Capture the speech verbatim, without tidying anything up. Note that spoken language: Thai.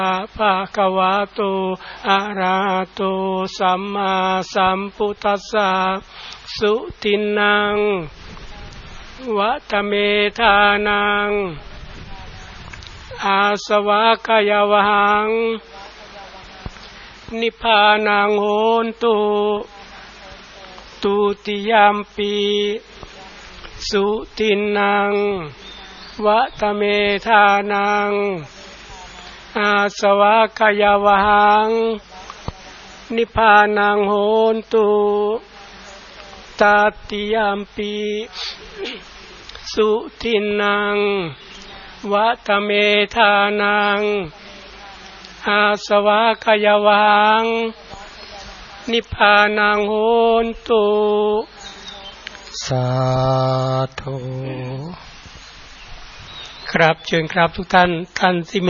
ภะคะวะโตอะระหะโตสัมมาสัมพุทธัสสะสุตินังวัฏเมธานังอาสวะกายวังนิพพานังโหนตุตุติยัมปิสุตินังวัฏเมธานังอาสวะกายวังนิพพานังโหนตุตติยัมปิสุตินังวัฏเมธานังอาสวะกายวังนิพพานังโหนตุสาธุครับเชิญครับทุกท่านท่านที่